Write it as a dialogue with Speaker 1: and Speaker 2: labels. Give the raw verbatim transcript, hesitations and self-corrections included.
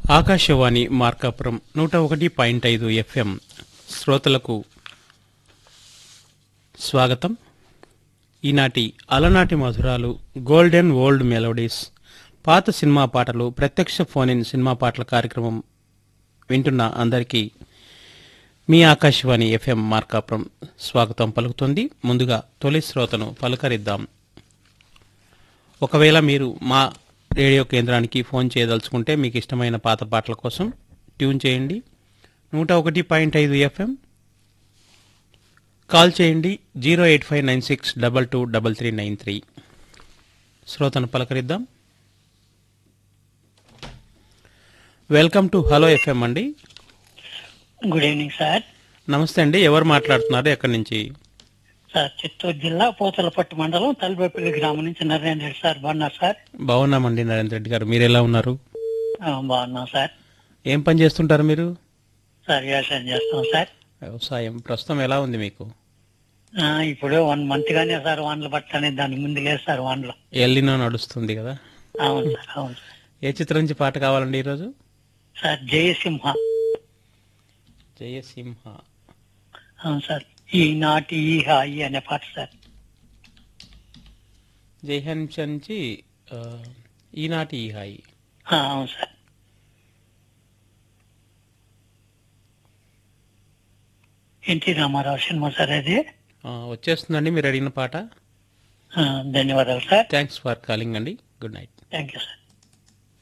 Speaker 1: ఆకాశవాణి మార్కాపురం నూట ఒకటి పాయింట్ ఐదు ఎఫ్ఎం శ్రోతలకు స్వాగతం. ఈనాటి అలనాటి మధురాలు గోల్డెన్ ఓల్డ్ మెలోడీస్ పాత సినిమా పాటలు ప్రత్యక్ష ఫోన్ ఇన్ సినిమా పాటల కార్యక్రమం వింటున్న అందరికీ మీ ఆకాశవాణి ఎఫ్ఎం మార్కాపురం స్వాగతం పలుకుతుంది. ముందుగా తొలి శ్రోతను పలకరిద్దాం. ఒకవేళ మీరు మా రేడియో కేంద్రానికి ఫోన్ చేయదలుచుకుంటే మీకు ఇష్టమైన పాత పాటల కోసం ట్యూన్ చేయండి. నూట ఒకటి పాయింట్ ఐదు ఎఫ్ఎం కాల్ చేయండి. Zero eight five nine six double two double three nine three శ్రోతను పలకరిద్దాం. Welcome to hello FM అండి.
Speaker 2: Good evening sir.
Speaker 1: నమస్తే అండి. ఎవరు మాట్లాడుతున్నారు, ఎక్కడి నుంచి?
Speaker 2: సార్ చిత్తూరు జిల్లా పూతలపట్టు మండలం తలబేపల్లి గ్రామం నుంచి నరేంద్ర రెడ్డి సార్. బాగున్నారు సార్?
Speaker 1: బాగున్నామండి నరేంద్ర రెడ్డి గారు, మీరు ఎలా ఉన్నారు?
Speaker 2: ఆ, బాగున్నాం సార్.
Speaker 1: ఏం పని చేస్తుంటారు మీరు?
Speaker 2: సార్ వ్యవసాయం చేస్తాం సార్.
Speaker 1: వ్యవసాయం ప్రస్తుతం ఎలా ఉంది మీకు?
Speaker 2: ఆ, ఇప్పుడు వన్ మంత్ గానే సార్ వానలు పట్టనే, దాని ముందు లేదు సార్ వానలు.
Speaker 1: ఎల్లినో నడుస్తుంది కదా.
Speaker 2: అవును సార్, అవును సార్.
Speaker 1: ఏ చిత్రం నుంచి పాట కావాలండి ఈరోజు?
Speaker 2: సార్ జయసింహ.
Speaker 1: జయసింహ.
Speaker 2: అవును సార్. ఈనాటి ఈ హాయి అనే పాట సార్.
Speaker 1: జయహంస నుంచి ఆ, ఈనాటి ఈ హాయి.
Speaker 2: ఆ, అవును sir. NT Ramarao cinema sir అది.
Speaker 1: ఆ, వచ్చేస్తుందండి మీరు అడిగిన పాట.
Speaker 2: ఆ, ధన్యవాదాలు సార్.
Speaker 1: థ్యాంక్స్ ఫర్ కాలింగ్ అండి. Good night.
Speaker 2: Thank you sir.